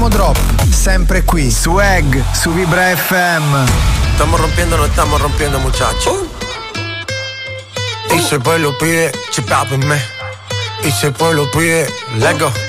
Ultimo drop, sempre qui. Swag su Vibra FM. Estamos rompiendo muchachos. Y si el pueblo pide, chipápenme. Y si el pueblo pide, let go.